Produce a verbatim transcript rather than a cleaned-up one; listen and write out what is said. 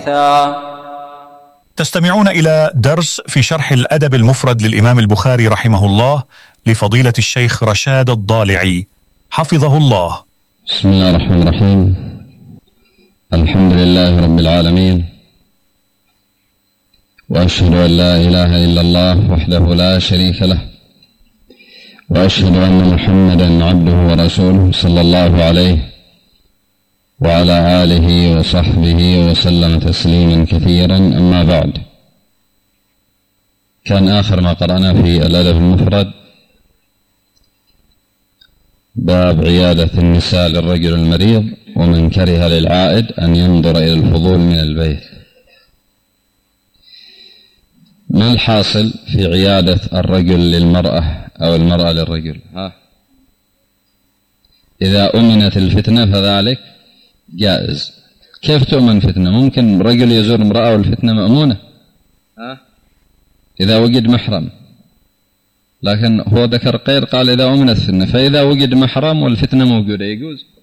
تستمعون إلى درس في شرح الأدب المفرد للإمام البخاري رحمه الله لفضيلة الشيخ رشاد الضالعي حفظه الله. بسم الله الرحمن الرحيم. الحمد لله رب العالمين، وأشهد أن لا إله إلا الله وحده لا شريك له، وأشهد أن محمدا عبده ورسوله صلى الله عليه وعلى آله وصحبه وسلم تسليما كثيرا. أما بعد، كان آخر ما قرأنا في الأدب المفرد باب عيادة النساء للرجل المريض ومن كره للعائد أن ينظر إلى الفضول من البيت. ما الحاصل في عيادة الرجل للمرأة أو المرأة للرجل؟ ها؟ إذا أمنت الفتنة فذلك جائز. كيف تؤمن فتنة؟ ممكن رجل يزور امرأة والفتنة مأمونة ها؟ إذا وجد محرم، لكن هو ذكر غير، قال إذا أمنت الفتنة، فإذا وجد محرم والفتنة موجودة يجوز.